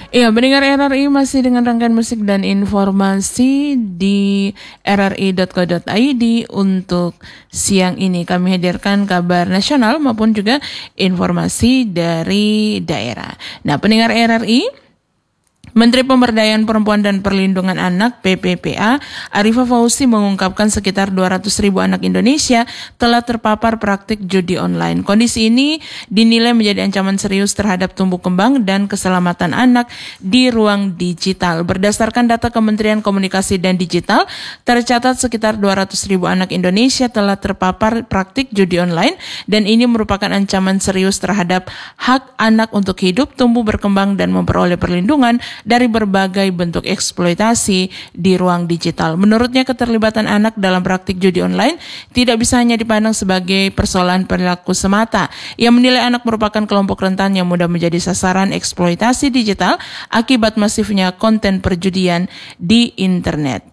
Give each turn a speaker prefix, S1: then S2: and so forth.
S1: Iya, pendengar RRI masih dengan rangkaian musik dan informasi di rri.co.id. Untuk siang ini kami hadirkan kabar nasional maupun juga informasi dari daerah. Nah, pendengar RRI, Menteri Pemberdayaan Perempuan dan Perlindungan Anak (PPPA) Arifah Fauzi mengungkapkan sekitar 200.000 anak Indonesia telah terpapar praktik judi online. Kondisi ini dinilai menjadi ancaman serius terhadap tumbuh kembang dan keselamatan anak di ruang digital. Berdasarkan data Kementerian Komunikasi dan Digital, tercatat sekitar 200.000 anak Indonesia telah terpapar praktik judi online dan ini merupakan ancaman serius terhadap hak anak untuk hidup, tumbuh berkembang dan memperoleh perlindungan dari berbagai bentuk eksploitasi di ruang digital. Menurutnya, keterlibatan anak dalam praktik judi online tidak bisa hanya dipandang sebagai persoalan perilaku semata. Ia menilai anak merupakan kelompok rentan yang mudah menjadi sasaran eksploitasi digital akibat masifnya konten perjudian di internet.